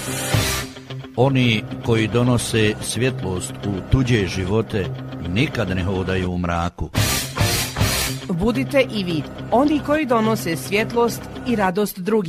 Oni koji donose svjetlost u tuđe živote nikad ne hodaju u mraku. Budite i vi oni koji donose svjetlost i radost drugih.